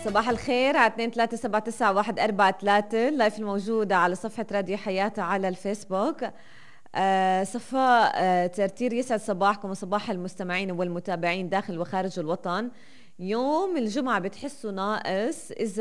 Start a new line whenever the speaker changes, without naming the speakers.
صباح الخير على 2379143 اللايف الموجودة على صفحة راديو حياة على الفيسبوك. صفاء ترتير يسعد صباحكم وصباح المستمعين والمتابعين داخل وخارج الوطن. يوم الجمعة بتحسوا ناقص إذا